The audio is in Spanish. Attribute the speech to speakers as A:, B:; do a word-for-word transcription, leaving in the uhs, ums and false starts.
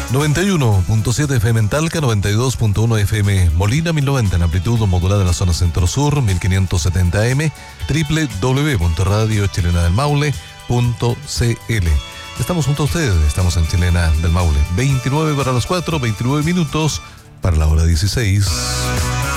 A: noventa y uno punto siete F M en Talca, noventa y dos punto uno F M Molina, mil noventa en amplitud modulada en la zona centro-sur, mil quinientos setenta A M, doble u doble u doble u punto radio chilena del maule punto c l. Estamos junto a ustedes, estamos en Chilena del Maule. veintinueve para las cuatro, veintinueve minutos para la hora dieciséis.